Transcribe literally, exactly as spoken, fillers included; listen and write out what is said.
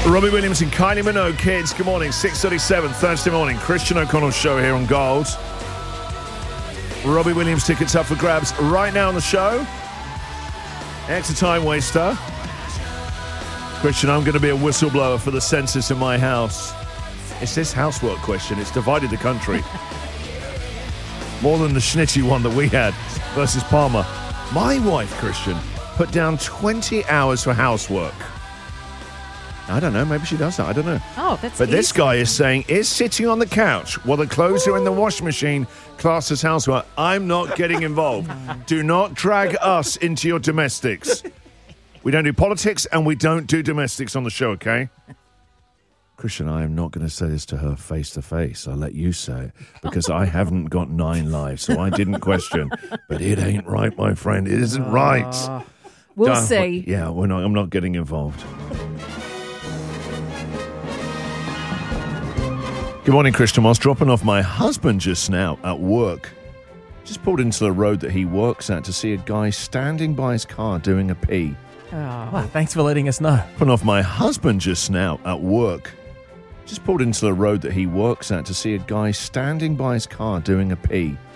Robbie Williams and Kylie Minogue, kids. Good morning, six thirty-seven, Thursday morning. Christian O'Connell show here on Gold. Robbie Williams tickets up for grabs right now on the show. Extra time waster. Christian, I'm going to be a whistleblower for the census in my house. It's this housework question. It's divided the country. More than the schnitty one that we had versus Palmer. My wife, Christian, put down twenty hours for housework. I don't know. Maybe she does that. I don't know. Oh, that's But easy. this guy is saying, is sitting on the couch while the clothes are in the washing machine classed as housework? I'm not getting involved. Do not drag us into your domestics. We don't do politics and we don't do domestics on the show, okay? Christian, I am not going to say this to her face to face. I'll let you say it because I haven't got nine lives, so I didn't question. But it ain't right, my friend. It isn't right. We'll Don't- see. Yeah, we're not. I'm not getting involved. Good morning, Christian. I was dropping off my husband just now at work. Just pulled into the road that he works at to see a guy standing by his car doing a pee. Well, thanks for letting us know. Pulling off my husband just now at work. Just pulled into the road that he works at to see a guy standing by his car doing a pee.